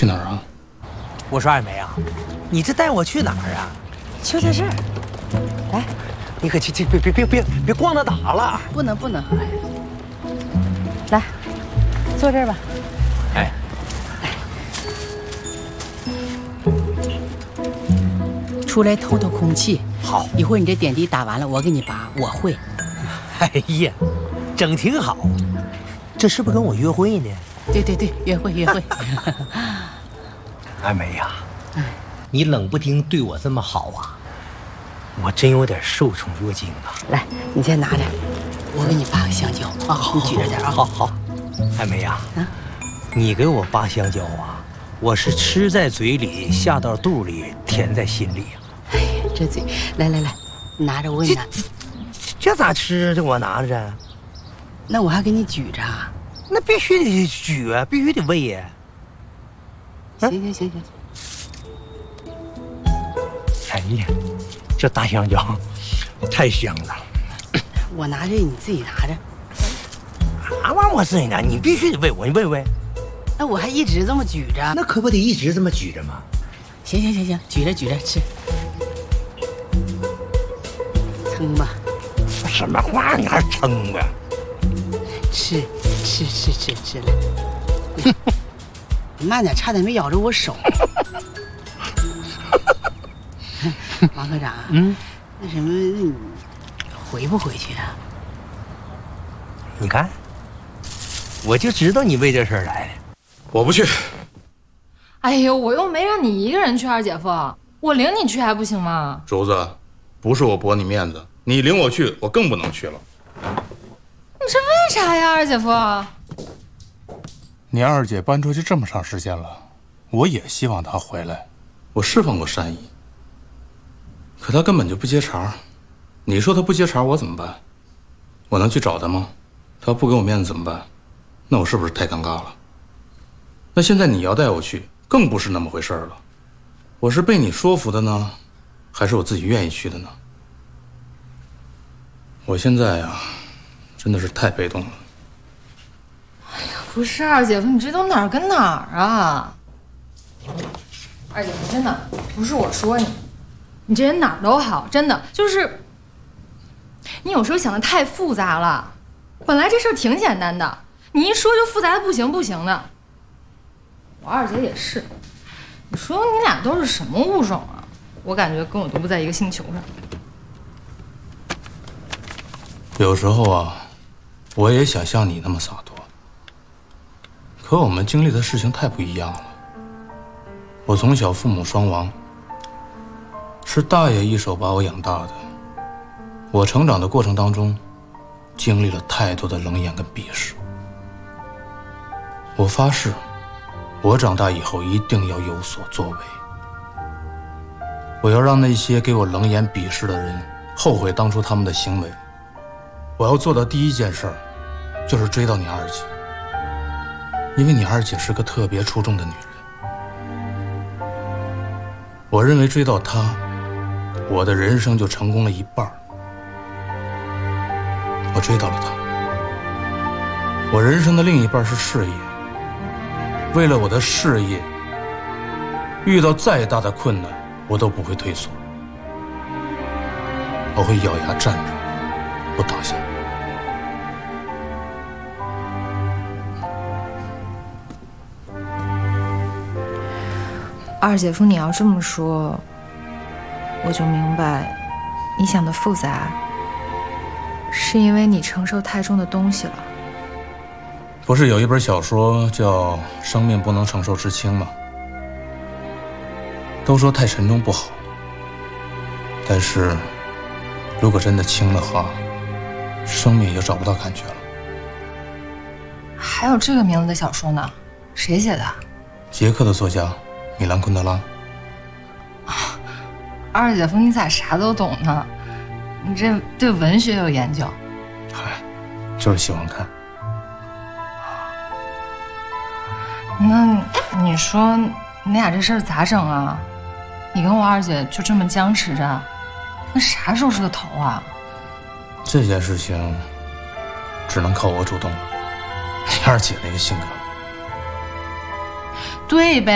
去哪儿啊？ 我说二梅啊，你这带我去哪儿啊？ 就在这儿，来， 你可去别逛到打了。 不能，来，坐这儿吧。 哎， 出来透透空气。 好， 一会儿你这点滴打完了，我给你拔，我会。 哎呀，整挺好。这是不是跟我约会呢？ 对，约会。 二梅呀，你冷不丁对我这么好啊，我真有点受宠若惊啊。 来，你先拿着，我给你拔个香蕉啊。好，你举着点啊。 好。二梅呀，你给我拔香蕉啊，我是吃在嘴里，下到肚里，甜在心里呀。 哎呀，这嘴，来，你拿着，我给你拿。 这咋吃的？我拿着。 那我还给你举着。 那必须得举啊，必须得喂呀。 行。 哎呀，这大香蕉太香了。 我拿着，你自己拿着。 啥玩意儿？我自己拿，你必须得喂我，你喂。 那我还一直这么举着。 那可不得一直这么举着吗？ 行，举着吃。撑吧。 什么话？你还撑吧？ 吃了。你慢点，差点没咬着我手。王科长，那什么，那你回不回去啊？ 你看，我就知道你为这事儿来的。 我不去。 哎呦，我又没让你一个人去，二姐夫，我领你去还不行吗？ 竹子，不是我驳你面子，你领我去，我更不能去了。 你这为啥呀，二姐夫？ 你二姐搬出去这么长时间了，我也希望她回来。我释放过善意，可她根本就不接茬。你说她不接茬，我怎么办？我能去找她吗？她不给我面子怎么办？那我是不是太尴尬了？那现在你要带我去，更不是那么回事了。我是被你说服的呢，还是我自己愿意去的呢？我现在呀，真的是太被动了。 不是二姐夫，你这都哪儿跟哪儿啊？二姐夫，真的不是我说你，你这人哪儿都好，真的就是你有时候想的太复杂了。本来这事儿挺简单的，你一说就复杂的不行的。我二姐也是，你说你俩都是什么物种啊？我感觉跟我都不在一个星球上。 有时候啊，我也想像你那么洒脱。可我们经历的事情太不一样了。我从小父母双亡，是大爷一手把我养大的。我成长的过程当中，经历了太多的冷眼跟鄙视。我发誓，我长大以后一定要有所作为。我要让那些给我冷眼鄙视的人后悔当初他们的行为。我要做的第一件事儿，就是追到你二姐。因为你二姐是个特别出众的女人，我认为追到她，我的人生就成功了一半。我追到了她，我人生的另一半是事业。为了我的事业，遇到再大的困难，我都不会退缩，我会咬牙站着，不倒下。 二姐夫，你要这么说，我就明白，你想的复杂，是因为你承受太重的东西了。 不是有一本小说叫《生命不能承受之轻》吗？都说太沉重不好，但是如果真的轻的话，生命也就找不到感觉了。 还有这个名字的小说呢？谁写的？ 捷克的作家米兰昆德拉。 二姐夫，你咋啥都懂呢？你这对文学有研究？ 嗨，就是喜欢看。 那你说你俩这事儿咋整啊？你跟我二姐就这么僵持着，那啥时候是个头啊？ 这件事情只能靠我主动了。你二姐那个性格， 对呗。